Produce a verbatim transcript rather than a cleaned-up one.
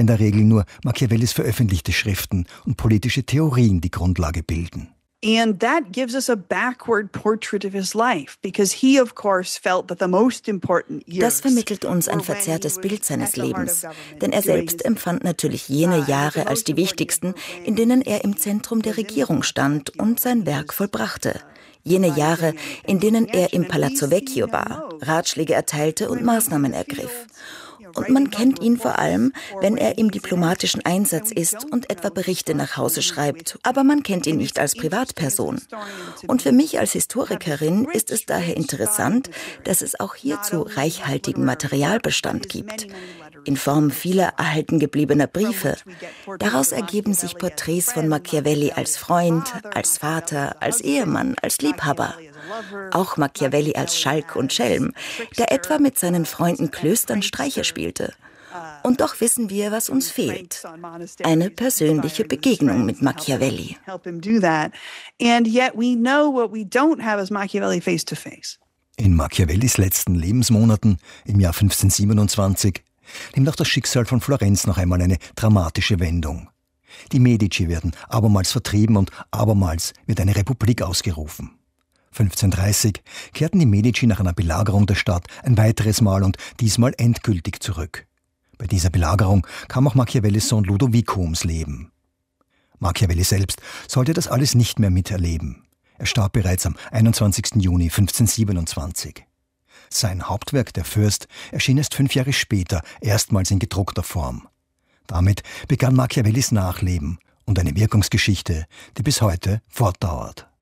in der Regel nur Machiavellis veröffentlichte Schriften und politische Theorien die Grundlage bilden. And that gives us a backward portrait of his life, because he, of course, felt that the most important years. Das vermittelt uns ein verzerrtes Bild seines Lebens, denn er selbst empfand natürlich jene Jahre als die wichtigsten, in denen er im Zentrum der Regierung stand und sein Werk vollbrachte. Jene Jahre, in denen er im Palazzo Vecchio war, Ratschläge erteilte und Maßnahmen ergriff. Und man kennt ihn vor allem, wenn er im diplomatischen Einsatz ist und etwa Berichte nach Hause schreibt. Aber man kennt ihn nicht als Privatperson. Und für mich als Historikerin ist es daher interessant, dass es auch hierzu reichhaltigen Materialbestand gibt. In Form vieler erhalten gebliebener Briefe. Daraus ergeben sich Porträts von Machiavelli als Freund, als Vater, als Ehemann, als Liebhaber. Auch Machiavelli als Schalk und Schelm, der etwa mit seinen Freunden Klöstern Streiche spielte. Und doch wissen wir, was uns fehlt. Eine persönliche Begegnung mit Machiavelli. In Machiavellis letzten Lebensmonaten, im Jahr fünfzehnhundertsiebenundzwanzig, nimmt auch das Schicksal von Florenz noch einmal eine dramatische Wendung. Die Medici werden abermals vertrieben und abermals wird eine Republik ausgerufen. fünfzehnhundertdreißig kehrten die Medici nach einer Belagerung der Stadt ein weiteres Mal und diesmal endgültig zurück. Bei dieser Belagerung kam auch Machiavellis Sohn Ludovico ums Leben. Machiavelli selbst sollte das alles nicht mehr miterleben. Er starb bereits am einundzwanzigsten Juni fünfzehnhundertsiebenundzwanzig. Sein Hauptwerk, der Fürst, erschien erst fünf Jahre später, erstmals in gedruckter Form. Damit begann Machiavellis Nachleben und eine Wirkungsgeschichte, die bis heute fortdauert.